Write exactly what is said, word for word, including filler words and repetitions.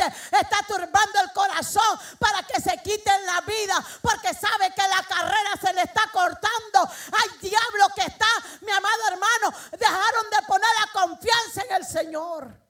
está turbando el corazón para que se quiten la vida, porque sabe que la carrera se le está cortando. Hay diablo que está, mi amado hermano, dejaron de poner la confianza en el Señor.